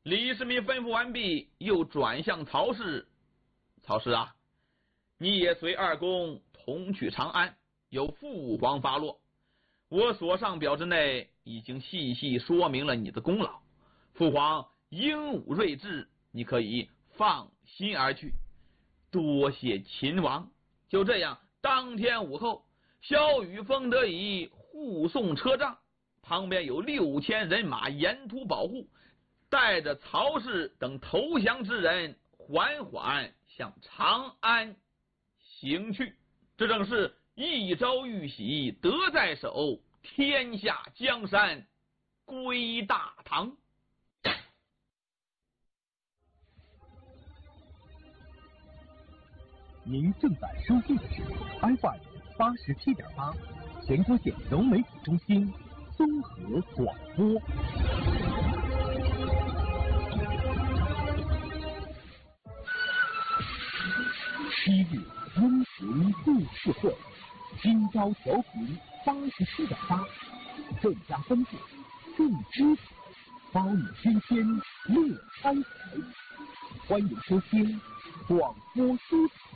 李世民吩咐完毕，又转向曹氏：“曹氏啊，你也随二公同去长安，由父皇发落。我所上表之内已经细细说明了你的功劳，父皇英武睿智，你可以放心而去。多谢秦王。”就这样，当天午后，萧雨峰得以护送车仗，旁边有6000人马沿途保护，带着曹氏等投降之人缓缓向长安行去。这正是一朝玉玺得在手，天下江山归大唐。 您正在收听的是 FM87.8 全国县融媒体中心综合广播。7日温情故事会，今朝调频87.8，更加丰富，更知识，包你天天乐开怀。欢迎收听广播书场。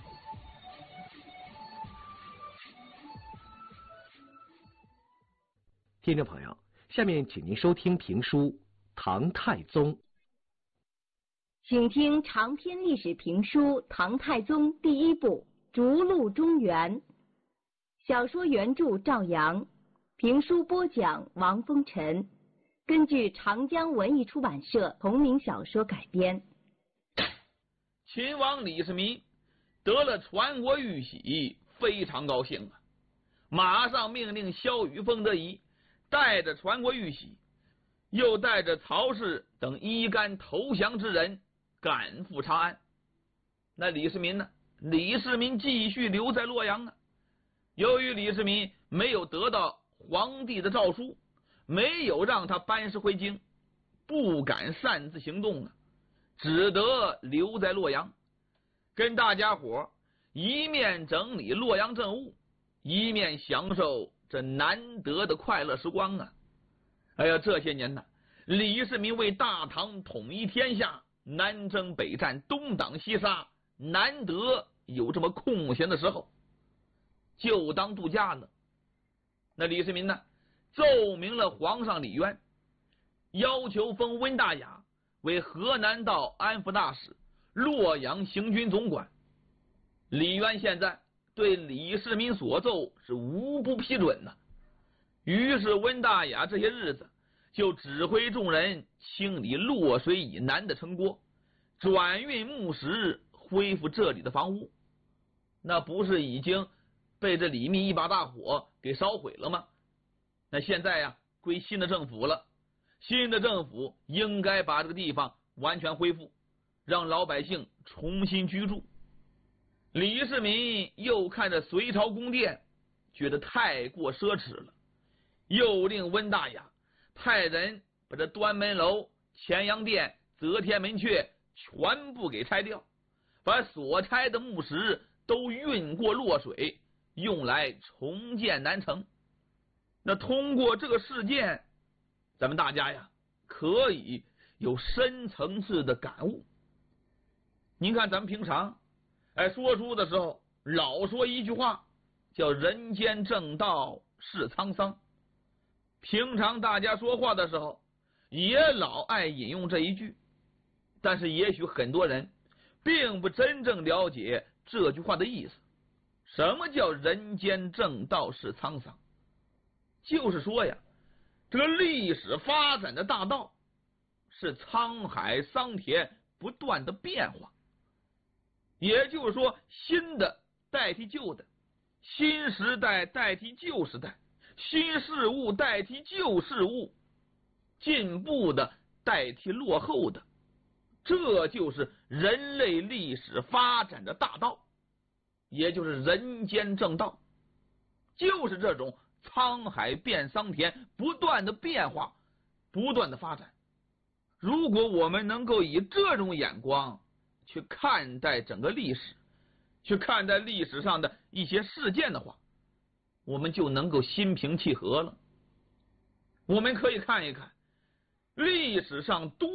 听众朋友，下面请您收听评书《唐太宗》。 请听长篇历史评书《唐太宗》第一部《逐鹿中原》，小说原著赵阳，评书播讲王风尘，根据长江文艺出版社同名小说改编。 秦王李世民得了传国玉玺，非常高兴啊，马上命令萧雨峰得以带着传国玉玺，又带着曹氏等一干投降之人赶赴长安。那李世民呢？李世民继续留在洛阳啊。由于李世民没有得到皇帝的诏书，没有让他班师回京，不敢擅自行动啊，只得留在洛阳，跟大家伙一面整理洛阳政务，一面享受这难得的快乐时光啊！哎呀，这些年呢，李世民为大唐统一天下，南征北战，东挡西杀，难得有这么空闲的时候，就当度假呢。那李世民呢，奏明了皇上李渊，要求封温大雅为河南道安抚大使、洛阳行军总管。李渊现在对李世民所奏是无不批准呢。于是温大雅这些日子就指挥众人清理洛水以南的城郭，转运木石，恢复这里的房屋。那不是已经被这李密一把大火给烧毁了吗？那现在呀，归新的政府了，新的政府应该把这个地方完全恢复，让老百姓重新居住。李世民又看着隋朝宫殿，觉得太过奢侈了，又令温大雅派人把这端门楼、乾阳殿、则天门阙全部给拆掉，把所拆的木石都运过洛水，用来重建南城。那通过这个事件，咱们大家呀可以有深层次的感悟。您看咱们平常说书的时候老说一句话，叫人间正道是沧桑。平常大家说话的时候也老爱引用这一句，但是也许很多人并不真正了解这句话的意思。什么叫人间正道是沧桑？就是说呀，这个历史发展的大道是沧海桑田不断的变化，也就是说，新的代替旧的，新时代代替旧时代，新事物代替旧事物，进步的代替落后的，这就是人类历史发展的大道，也就是人间正道，就是这种沧海变桑田，不断的变化，不断的发展。如果我们能够以这种眼光去看待整个历史，去看待历史上的一些事件的话，我们就能够心平气和了。我们可以看一看历史上多